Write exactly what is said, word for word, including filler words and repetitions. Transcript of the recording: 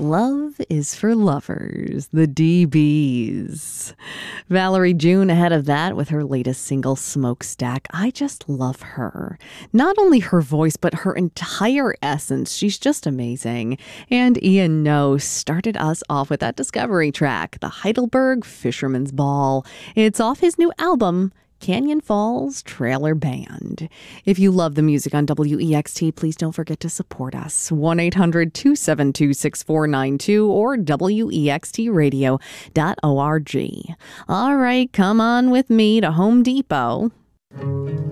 Love is for Lovers, the D Bs. Valerie June ahead of that with her latest single, Smokestack. I just love her. Not only her voice, but her entire essence. She's just amazing. And Ian Noe started us off with that discovery track, the Heidelberg Fisherman's Ball. It's off his new album, Canyon Falls Trailer Band. If you love the music on W E X T, please don't forget to support us. one eight hundred two seven two six four nine two or W E X T radio dot org. All right, come on with me to Home Depot.